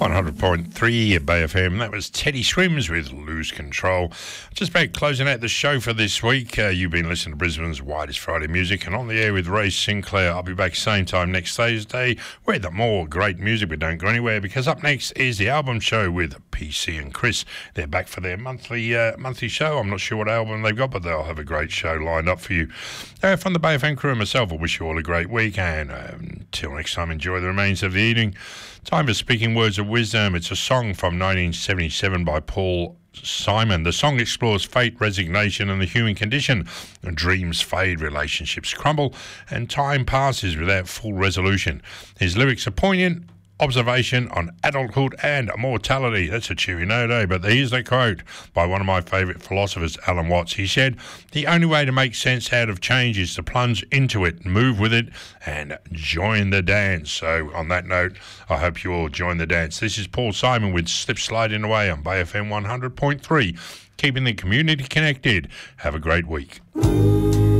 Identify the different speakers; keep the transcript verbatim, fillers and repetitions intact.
Speaker 1: one hundred point three at Bay F M. That was Teddy Swims with Lose Control. Just about closing out the show for this week. Uh, you've been listening to Brisbane's widest Friday music and on the air with Ray Sinclair. I'll be back same time next Thursday with more great music, but don't go anywhere because up next is the album show with P C and Chris. They're back for their monthly uh, monthly show. I'm not sure what album they've got, but they'll have a great show lined up for you. Uh, from the Bay F M crew and myself, I wish you all a great week, and uh, until next time, enjoy the remains of the evening. Time for Speaking Words of Wisdom. It's a song from nineteen seventy-seven by Paul Simon. The song explores fate, resignation and the human condition. Dreams fade, relationships crumble, and time passes without full resolution. His lyrics are poignant observation on adulthood and mortality. That's a cheery note, eh? But here's the quote by one of my favourite philosophers, Alan Watts. He said, "The only way to make sense out of change is to plunge into it, move with it, and join the dance." So on that note, I hope you all join the dance. This is Paul Simon with Slip Sliding Away on Bay F M one hundred point three, keeping the community connected. Have a great week.